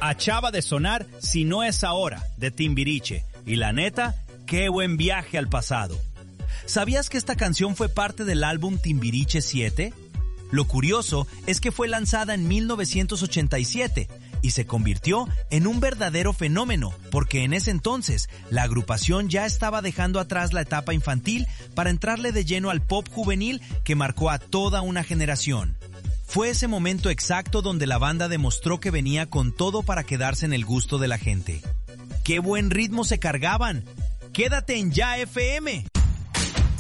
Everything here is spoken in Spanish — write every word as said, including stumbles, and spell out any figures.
Achaba de sonar Si no es ahora, de Timbiriche. Y la neta, qué buen viaje al pasado. ¿Sabías que esta canción fue parte del álbum Timbiriche siete? Lo curioso es que fue lanzada en mil novecientos ochenta y siete y se convirtió en un verdadero fenómeno, porque en ese entonces la agrupación ya estaba dejando atrás la etapa infantil para entrarle de lleno al pop juvenil que marcó a toda una generación. Fue ese momento exacto donde la banda demostró que venía con todo para quedarse en el gusto de la gente. ¡Qué buen ritmo se cargaban! ¡Quédate en Ya F M!